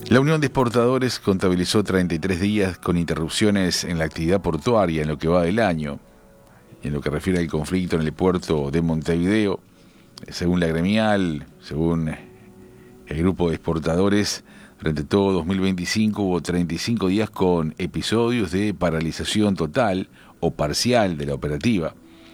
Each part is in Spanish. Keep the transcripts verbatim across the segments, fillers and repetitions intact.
La Unión de Exportadores contabilizó treinta y tres días con interrupciones en la actividad portuaria en lo que va del año. En lo que refiere al conflicto en el puerto de Montevideo, según la gremial, según el grupo de exportadores, durante todo dos mil veinticinco hubo treinta y cinco días con episodios de paralización total o parcial de la operativa.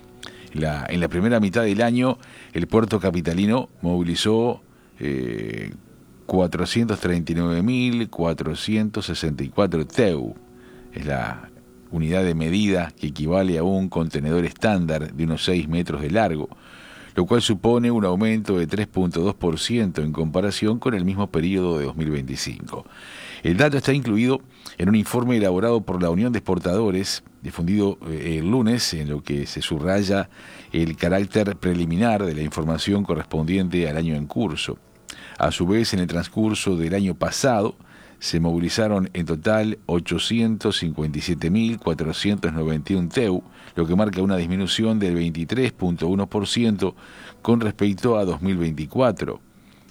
La, en la primera mitad del año, el puerto capitalino movilizó eh, cuatrocientos treinta y nueve mil cuatrocientos sesenta y cuatro T E U. Es la unidad de medida que equivale a un contenedor estándar de unos seis metros de largo, lo cual supone un aumento de tres punto dos por ciento en comparación con el mismo periodo de dos mil veinticinco. El dato está incluido en un informe elaborado por la Unión de Exportadores, difundido el lunes, en lo que se subraya el carácter preliminar de la información correspondiente al año en curso. A su vez, en el transcurso del año pasado, se movilizaron en total ochocientos cincuenta y siete mil cuatrocientos noventa y uno T E U, lo que marca una disminución del veintitrés punto uno por ciento con respecto a dos mil veinticuatro.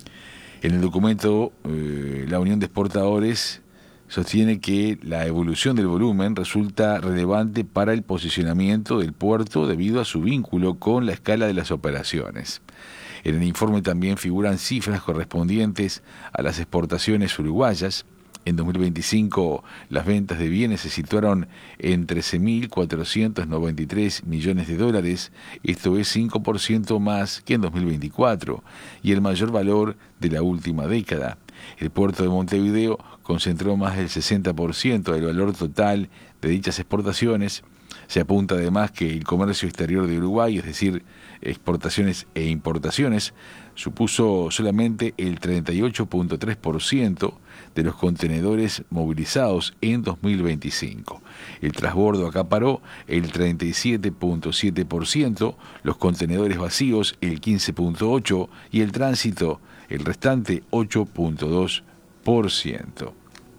En el documento, eh, la Unión de Exportadores sostiene que la evolución del volumen resulta relevante para el posicionamiento del puerto debido a su vínculo con la escala de las operaciones. En el informe también figuran cifras correspondientes a las exportaciones uruguayas. En dos mil veinticinco las ventas de bienes se situaron en trece mil cuatrocientos noventa y tres millones de dólares, esto es cinco por ciento más que en dos mil veinticuatro, y el mayor valor de la última década. El puerto de Montevideo concentró más del sesenta por ciento del valor total de dichas exportaciones. Se apunta además que el comercio exterior de Uruguay, es decir, exportaciones e importaciones, supuso solamente el treinta y ocho punto tres por ciento de los contenedores movilizados en dos mil veinticinco. El transbordo acaparó el treinta y siete punto siete por ciento, los contenedores vacíos el quince punto ocho por ciento y el tránsito el restante ocho punto dos por ciento.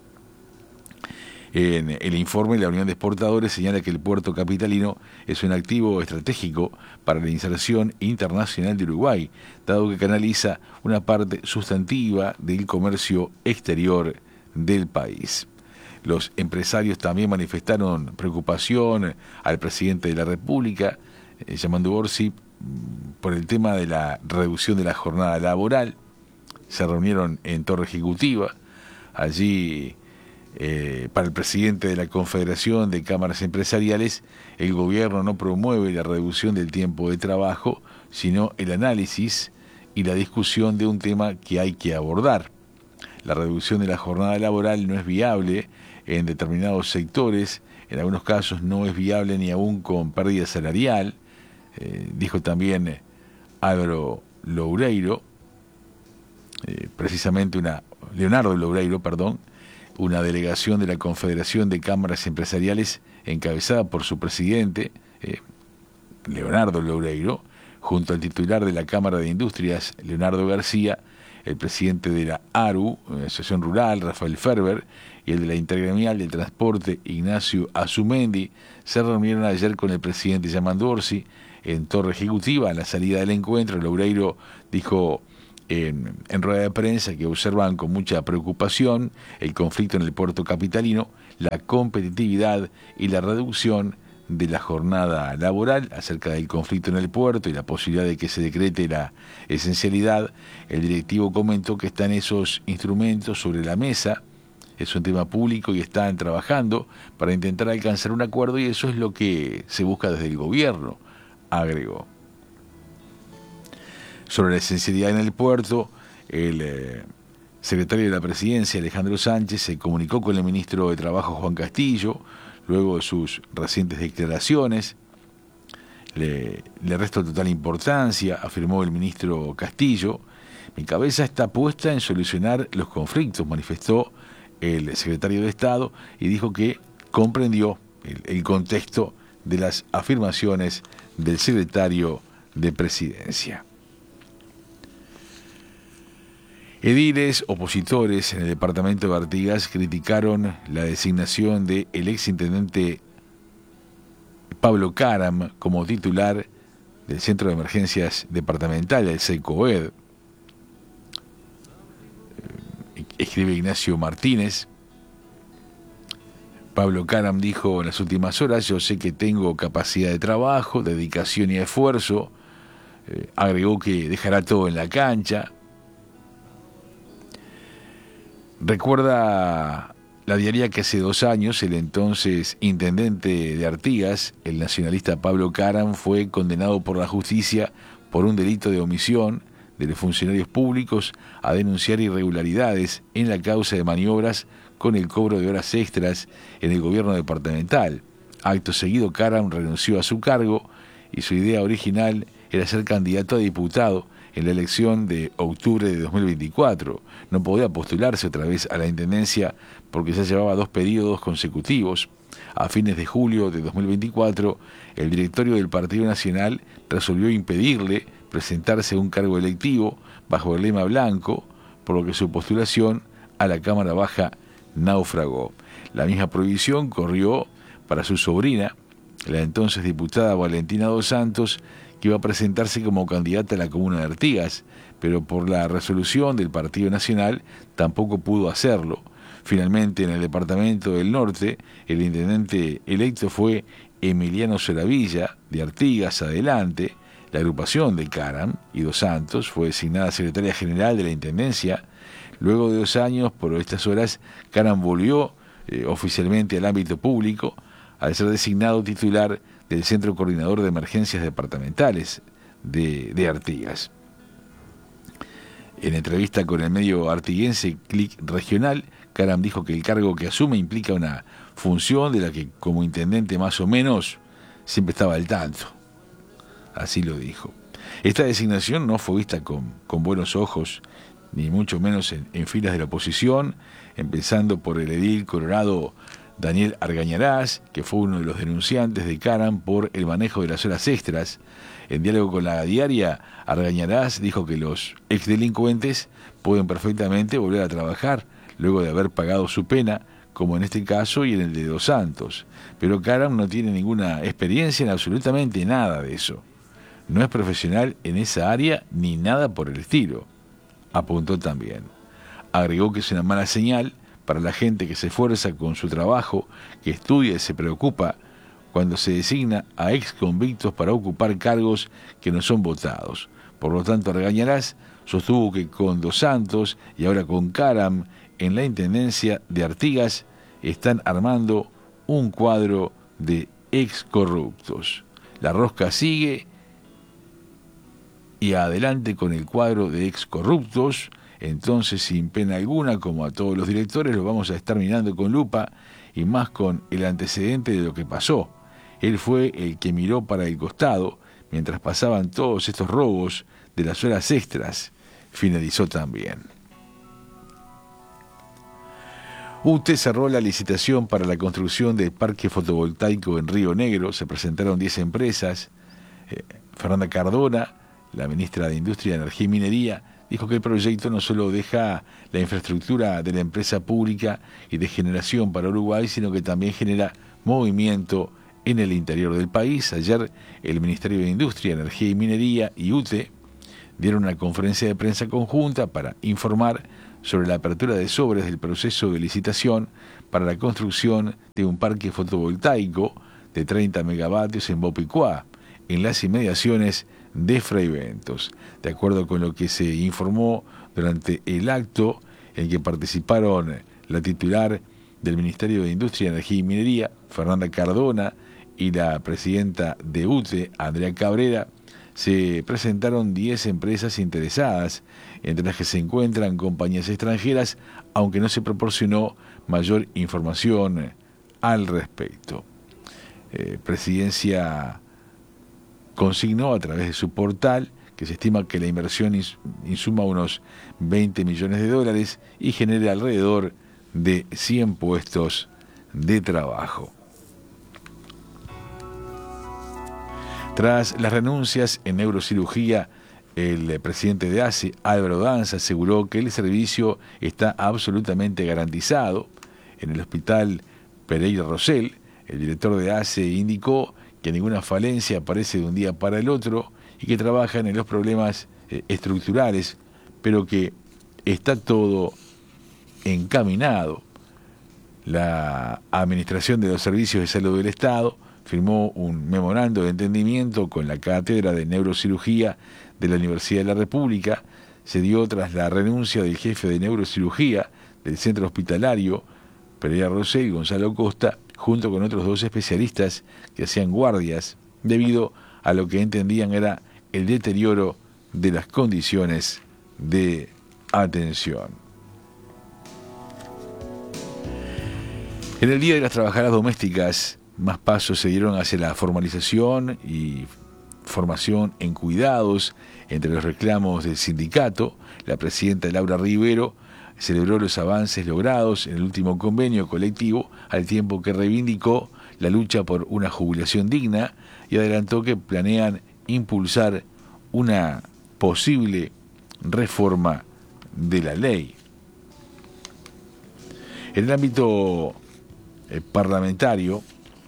En el informe, la Unión de Exportadores señala que el puerto capitalino es un activo estratégico para la inserción internacional de Uruguay, dado que canaliza una parte sustantiva del comercio exterior del país. Los empresarios también manifestaron preocupación al presidente de la República, eh, Yamandu Orsi, por el tema de la reducción de la jornada laboral. Se reunieron en Torre Ejecutiva. Allí, Eh, para el presidente de la Confederación de Cámaras Empresariales, el gobierno no promueve la reducción del tiempo de trabajo, sino el análisis y la discusión de un tema que hay que abordar. La reducción de la jornada laboral no es viable en determinados sectores, en algunos casos no es viable ni aún con pérdida salarial, eh, dijo también Álvaro Loureiro, eh, precisamente una, Leonardo Loureiro, perdón, una delegación de la Confederación de Cámaras Empresariales encabezada por su presidente, eh, Leonardo Loureiro, junto al titular de la Cámara de Industrias, Leonardo García, el presidente de la A R U, Asociación Rural, Rafael Ferber, y el de la Intergremial del Transporte, Ignacio Azumendi, se reunieron ayer con el presidente Yamandu Orsi en Torre Ejecutiva. A la salida del encuentro, Loureiro dijo En, en rueda de prensa que observan con mucha preocupación el conflicto en el puerto capitalino, la competitividad y la reducción de la jornada laboral. Acerca del conflicto en el puerto y la posibilidad de que se decrete la esencialidad, el directivo comentó que están esos instrumentos sobre la mesa, es un tema público y están trabajando para intentar alcanzar un acuerdo, y eso es lo que se busca desde el gobierno, agregó. Sobre la esencialidad en el puerto, el eh, secretario de la Presidencia, Alejandro Sánchez, se comunicó con el ministro de Trabajo, Juan Castillo, luego de sus recientes declaraciones. Le, le resta total importancia, afirmó el ministro Castillo. Mi cabeza está puesta en solucionar los conflictos, manifestó el secretario de Estado, y dijo que comprendió el, el contexto de las afirmaciones del secretario de Presidencia. Ediles opositores en el departamento de Artigas criticaron la designación del exintendente Pablo Caram como titular del Centro de Emergencias Departamental, el SECOED. Escribe Ignacio Martínez. Pablo Caram dijo en las últimas horas: yo sé que tengo capacidad de trabajo, dedicación y esfuerzo. Eh, agregó que dejará todo en la cancha. Recuerda la diaria que hace dos años el entonces intendente de Artigas, el nacionalista Pablo Caram, fue condenado por la justicia por un delito de omisión de los funcionarios públicos a denunciar irregularidades en la causa de maniobras con el cobro de horas extras en el gobierno departamental. Acto seguido, Caram renunció a su cargo y su idea original era ser candidato a diputado en la elección de octubre de dos mil veinticuatro. No podía postularse otra vez a la intendencia porque ya llevaba dos periodos consecutivos. A fines de julio de dos mil veinticuatro, el directorio del Partido Nacional resolvió impedirle presentarse a un cargo electivo bajo el lema blanco, por lo que su postulación a la Cámara Baja naufragó. La misma prohibición corrió para su sobrina, la entonces diputada Valentina dos Santos, que iba a presentarse como candidata a la comuna de Artigas, pero por la resolución del Partido Nacional tampoco pudo hacerlo. Finalmente, en el departamento del Norte, el intendente electo fue Emiliano Solavilla, de Artigas Adelante. La agrupación de Caram y dos Santos fue designada secretaria general de la intendencia. Luego de dos años, por estas horas, Caram volvió eh, oficialmente al ámbito público al ser designado titular del Centro Coordinador de Emergencias Departamentales de, de Artigas. En entrevista con el medio artiguense Clic Regional, Caram dijo que el cargo que asume implica una función de la que como intendente más o menos siempre estaba al tanto. Así lo dijo. Esta designación no fue vista con, con buenos ojos, ni mucho menos en, en filas de la oposición, empezando por el edil colorado Daniel Argañarás, que fue uno de los denunciantes de Caram por el manejo de las horas extras. En diálogo con la diaria, Argañarás dijo que los exdelincuentes pueden perfectamente volver a trabajar luego de haber pagado su pena, como en este caso y en el de Dos Santos. Pero Caram no tiene ninguna experiencia en absolutamente nada de eso. No es profesional en esa área ni nada por el estilo, apuntó también. Agregó que es una mala señal para la gente que se esfuerza con su trabajo, que estudia y se preocupa cuando se designa a ex convictos para ocupar cargos que no son votados. Por lo tanto, Argañarás sostuvo que con Dos Santos y ahora con Caram en la intendencia de Artigas están armando un cuadro de ex corruptos. La rosca sigue y adelante con el cuadro de ex corruptos. Entonces, sin pena alguna, como a todos los directores, lo vamos a estar mirando con lupa y más con el antecedente de lo que pasó. Él fue el que miró para el costado mientras pasaban todos estos robos de las horas extras, finalizó también. U T E cerró la licitación para la construcción del parque fotovoltaico en Río Negro. Se presentaron diez empresas. Eh, Fernanda Cardona, la ministra de Industria, Energía y Minería, dijo que el proyecto no solo deja la infraestructura de la empresa pública y de generación para Uruguay, sino que también genera movimiento en el interior del país. Ayer el Ministerio de Industria, Energía y Minería y U T E dieron una conferencia de prensa conjunta para informar sobre la apertura de sobres del proceso de licitación para la construcción de un parque fotovoltaico de treinta megavatios en Bopicuá, en las inmediaciones de Fraiventos. De acuerdo con lo que se informó durante el acto en que participaron la titular del Ministerio de Industria, Energía y Minería, Fernanda Cardona, y la presidenta de U T E, Andrea Cabrera, se presentaron diez empresas interesadas, entre las que se encuentran compañías extranjeras, aunque no se proporcionó mayor información al respecto. Eh, Presidencia consignó a través de su portal que se estima que la inversión ins- insuma unos veinte millones de dólares y genere alrededor de cien puestos de trabajo. Tras las renuncias en neurocirugía, el presidente de A C E, Álvaro Danza, aseguró que el servicio está absolutamente garantizado. En el hospital Pereira Rosell, el director de A C E indicó que ninguna falencia aparece de un día para el otro y que trabajan en los problemas eh, estructurales, pero que está todo encaminado. La Administración de los Servicios de Salud del Estado firmó un memorando de entendimiento con la Cátedra de Neurocirugía de la Universidad de la República. Se dio tras la renuncia del jefe de neurocirugía del centro hospitalario, Pereira Rosé y Gonzalo Costa, junto con otros dos especialistas que hacían guardias, debido a lo que entendían era el deterioro de las condiciones de atención. En el Día de las Trabajadoras Domésticas, más pasos se dieron hacia la formalización y formación en cuidados. Entre los reclamos del sindicato, la presidenta Laura Rivero celebró los avances logrados en el último convenio colectivo, al tiempo que reivindicó la lucha por una jubilación digna y adelantó que planean impulsar una posible reforma de la ley. En el ámbito eh, parlamentario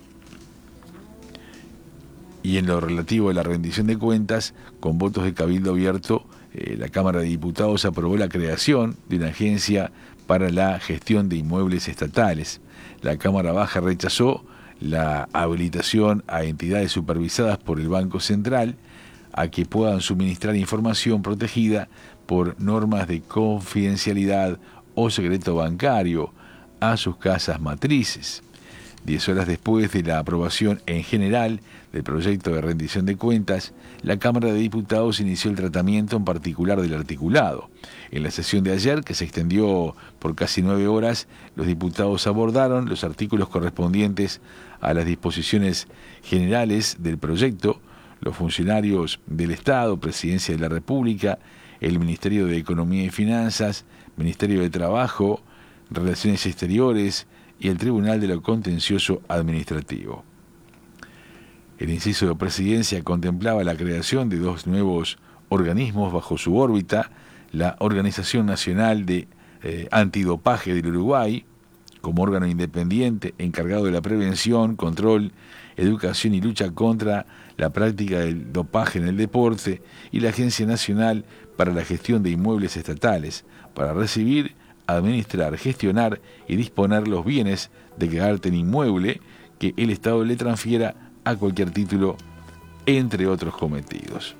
y en lo relativo a la rendición de cuentas, con votos de cabildo abierto, eh, la Cámara de Diputados aprobó la creación de una agencia para la gestión de inmuebles estatales. La Cámara Baja rechazó la habilitación a entidades supervisadas por el Banco Central a que puedan suministrar información protegida por normas de confidencialidad o secreto bancario a sus casas matrices. Diez horas después de la aprobación en general del proyecto de rendición de cuentas, la Cámara de Diputados inició el tratamiento en particular del articulado. En la sesión de ayer, que se extendió por casi nueve horas, los diputados abordaron los artículos correspondientes a las disposiciones generales del proyecto. Los funcionarios del Estado, Presidencia de la República, el Ministerio de Economía y Finanzas, Ministerio de Trabajo, Relaciones Exteriores y el Tribunal de lo Contencioso Administrativo. El inciso de presidencia contemplaba la creación de dos nuevos organismos bajo su órbita: la Organización Nacional de eh, Antidopaje del Uruguay, como órgano independiente encargado de la prevención, control, educación y lucha contra la práctica del dopaje en el deporte, y la Agencia Nacional para la Gestión de Inmuebles Estatales, para recibir, administrar, gestionar y disponer los bienes de carácter inmueble que el Estado le transfiera a cualquier título, entre otros cometidos.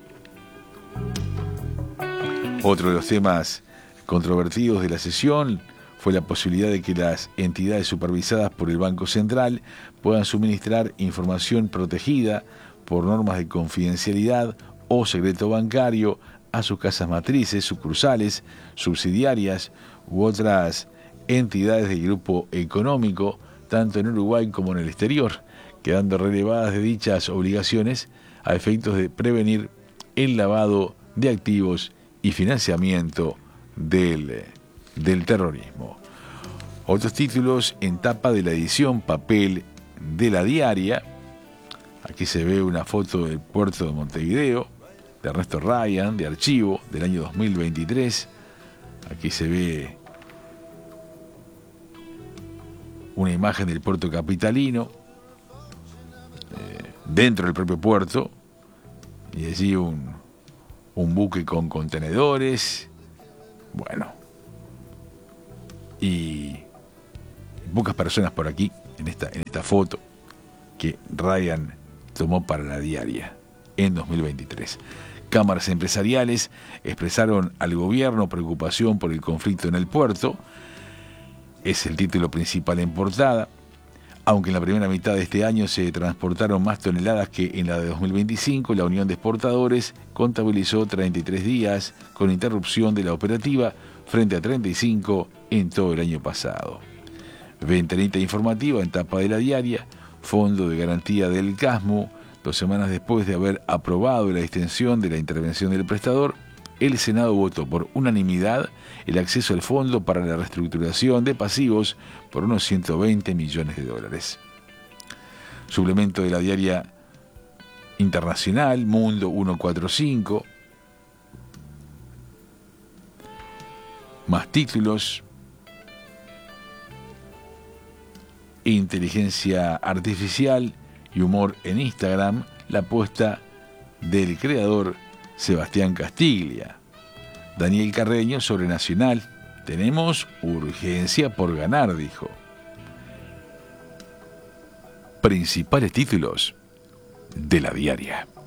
Otro de los temas controvertidos de la sesión fue la posibilidad de que las entidades supervisadas por el Banco Central puedan suministrar información protegida por normas de confidencialidad o secreto bancario a sus casas matrices, sucursales, subsidiarias u otras entidades del grupo económico, tanto en Uruguay como en el exterior, quedando relevadas de dichas obligaciones a efectos de prevenir el lavado de activos y financiamiento del, del terrorismo. Otros títulos en tapa de la edición papel de La Diaria. Aquí se ve una foto del puerto de Montevideo, de Ernesto Ryan, de archivo, del año dos mil veintitrés. Aquí se ve una imagen del puerto capitalino, eh, dentro del propio puerto, y allí un, un buque con contenedores, bueno, y pocas personas por aquí, en esta, en esta foto que Ryan tomó para La Diaria en dos mil veintitrés. Cámaras empresariales expresaron al gobierno preocupación por el conflicto en el puerto. Es el título principal en portada. Aunque en la primera mitad de este año se transportaron más toneladas que en la de dos mil veinticinco, la Unión de Exportadores contabilizó treinta y tres días con interrupción de la operativa frente a treinta y cinco en todo el año pasado. Ventanita informativa en tapa de La Diaria. Fondo de garantía del CASMU. Dos semanas después de haber aprobado la extensión de la intervención del prestador, el Senado votó por unanimidad el acceso al fondo para la reestructuración de pasivos por unos ciento veinte millones de dólares. Suplemento de La Diaria Internacional, Mundo ciento cuarenta y cinco. Más títulos. Inteligencia artificial y humor en Instagram, la apuesta del creador Sebastián Castiglia. Daniel Carreño sobre Nacional, Tenemos urgencia por ganar, dijo. Principales títulos de la diaria.